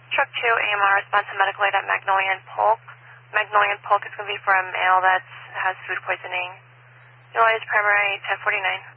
Truck 2, AMR, response to medical aid at Magnolia and Polk. Magnolia and Polk is going to be for a male that has food poisoning. Elias primary 1049.